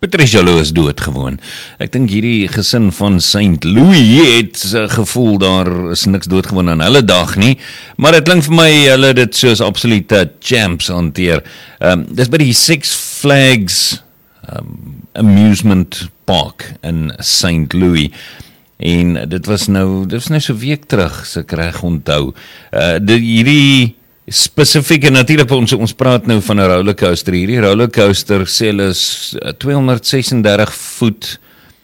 Patricia Lou is dood gewoon. Ek dink hierdie gesin van St. Louis het gevoel daar is niks doodgewoon aan hulle dag nie, maar dit klink vir my hulle dit soos absolute champs hanteer. Dis by die Six Flags amusement park in St. Louis. En dit was nou so week terug, as ek reg onthou. Hierdie spesifieke, natuurlik ons praat nou van 'n rollercoaster. Hierdie rollercoaster sê hulle is 236 voet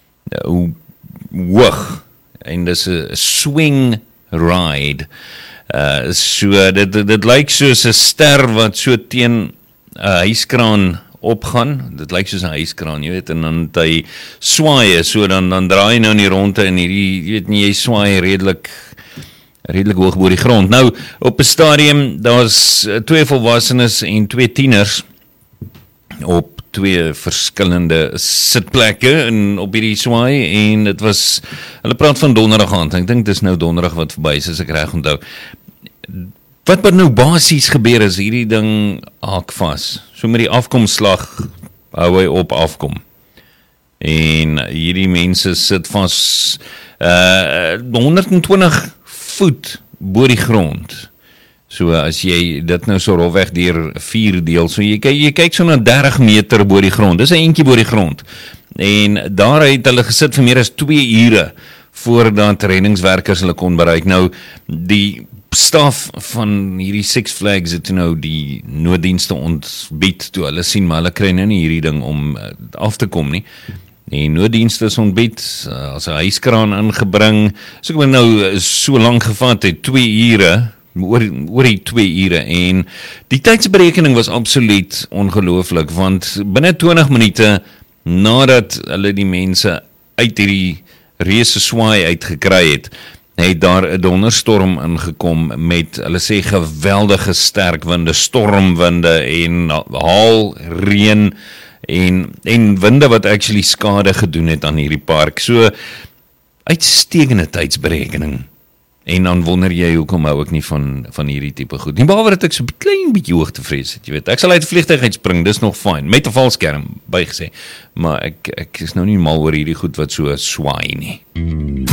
hoog. En dis 'n swing ride. So dit lyk soos 'n ster wat so teen 'n hyskraan opgaan, dit lyk soos 'n hyskraan, jy weet, en dan het hy swaaie, so dan draai hy nou in die ronde en hierdie, jy weet nie, jy swaai redelik hoog bo die grond. Nou, op 'n stadium, daar's 2 volwassenes en 2 tieners op 2 verskillende sitplekke en op hierdie swaai, en dit was, hulle praat van donderdag aand, ek dink dis nou donderdag wat verby is, as ek reg onthou. Wat nou basies gebeur is, hierdie ding haak vas. So met die afkomslag hou hy op afkom. En hierdie mense sit vas 120 voet bo die grond. So as jy dit nou so rofweg deur 4 deel, so jy kyk so na 30 meter bo die grond. Dis 'n entjie bo die grond. En daar het hulle gesit vir meer as 2 ure voordat reddingswerkers hulle kon bereik. Nou, die staf van hierdie Six Flags het nou die nooddienste ontbied toe hulle sien, maar hulle kry nou nie hierdie ding om af te kom nie. Die nooddienste is ontbied, as 'n hyskraan ingebring, so ek nou so lank gevat het, 2 ure, oor die 2 ure, en die tydsberekening was absoluut ongelooflik, want binne 20 minute nadat hulle die mense uit hierdie reuse swaai uitgekry het daar 'n donderstorm ingekom met, hulle sê, geweldige sterk winde, stormwinde en haal, reën en winde wat actually skade gedoen het aan hierdie park. So, uitstekende tydsberekening. En dan wonder jy, hoekom hou ek nie van hierdie tipe goed nie, behalwe dat ek so 'n klein bietjie hoogtevrees het, jy weet. Ek sal uit 'n vliegtuig uitspring, dis nog fyn, met 'n valskerm bygesê, maar ek is nou nie mal oor hierdie goed wat so swaai nie.